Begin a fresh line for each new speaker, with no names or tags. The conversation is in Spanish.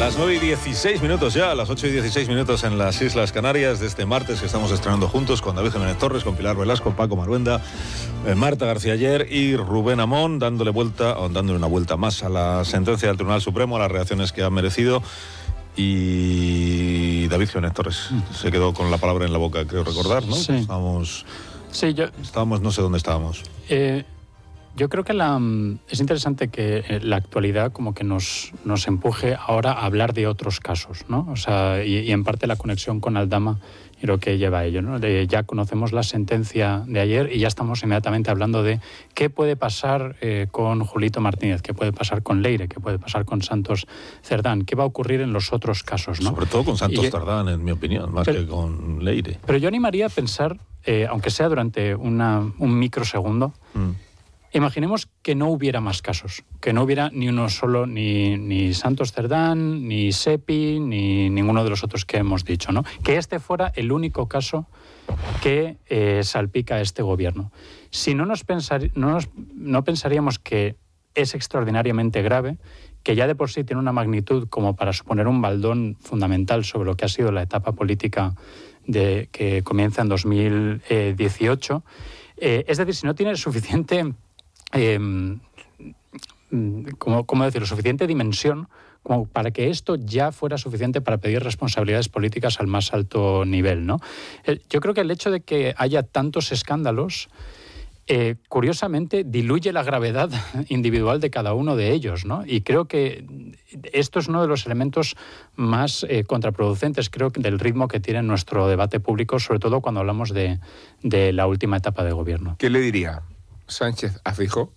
Las 9:16 ya, las 8:16 en las Islas Canarias de este martes que estamos estrenando juntos con David Jiménez Torres, con Pilar Velasco, Paco Maruenda, Marta García Aller y Rubén Amón, dándole una vuelta más a la sentencia del Tribunal Supremo, a las reacciones que ha merecido. Y David Jiménez Torres se quedó con la palabra en la boca, creo recordar, ¿no?
Sí.
Estábamos, no sé dónde estábamos.
Yo creo que es interesante que la actualidad como que nos empuje ahora a hablar de otros casos, ¿no? O sea, y en parte la conexión con Aldama y lo que lleva a ello, ¿no? Ya conocemos la sentencia de ayer y ya estamos inmediatamente hablando de qué puede pasar con Julito Martínez, qué puede pasar con Leire, qué puede pasar con Santos Cerdán, qué va a ocurrir en los otros casos, ¿no?
Sobre todo con Santos Cerdán, en mi opinión, más que con Leire.
Pero yo animaría a pensar, aunque sea durante un microsegundo, imaginemos que no hubiera más casos, que no hubiera ni uno solo, ni Santos Cerdán, ni Sepi, ni ninguno de los otros que hemos dicho, ¿no? Que este fuera el único caso que salpica a este gobierno. Si no pensaríamos que es extraordinariamente grave, que ya de por sí tiene una magnitud como para suponer un baldón fundamental sobre lo que ha sido la etapa política que comienza en 2018. Es decir, si no tiene suficiente... ¿cómo decirlo? Suficiente dimensión como para que esto ya fuera suficiente para pedir responsabilidades políticas al más alto nivel, ¿no? Yo creo que el hecho de que haya tantos escándalos curiosamente diluye la gravedad individual de cada uno de ellos, ¿no? Y creo que esto es uno de los elementos más contraproducentes, creo, del ritmo que tiene nuestro debate público, sobre todo cuando hablamos de la última etapa de gobierno.
¿Qué le diría Sánchez a Feijóo